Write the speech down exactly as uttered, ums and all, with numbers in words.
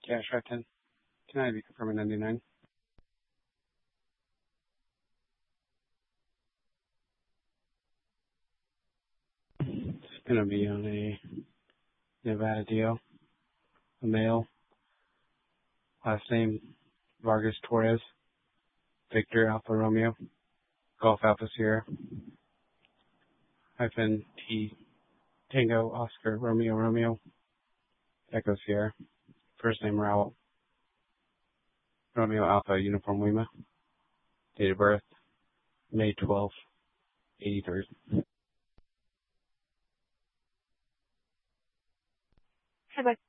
Cash five ten. Can I be confirming ninety-nine? It's going to be on a Nevada deal. A male. Last name Vargas Torres. Victor Alpha Romeo. Golf Alpha Sierra. Hyphen T. Tango Oscar Romeo Romeo. Echo Sierra. First name Raul. Romeo Alpha Uniform Lima. Date of birth May twelfth, eighty-three. Hi, Mike.